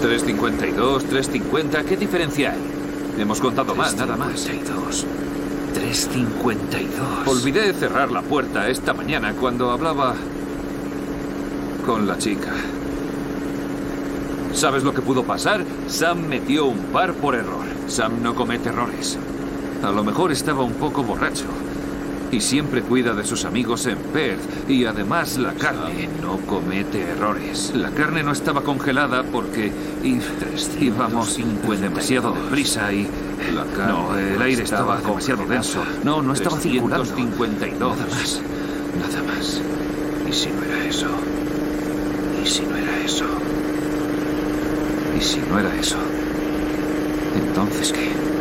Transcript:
352, 350, ¿qué diferencia hay? Hemos contado más, nada más. 352. 352. Olvidé cerrar la puerta esta mañana cuando hablaba con la chica. ¿Sabes lo que pudo pasar? Sam metió un par por error. Sam no comete errores. A lo mejor estaba un poco borracho. Y siempre cuida de sus amigos en Perth. Y además la carne no comete errores. La carne no estaba congelada porque íbamos demasiado deprisa y... No, el aire estaba demasiado denso. No estaba circulando. 352. Nada más. Nada más. ¿Y si no era eso? ¿Y si no era eso? ¿Y si no era eso? ¿Entonces qué?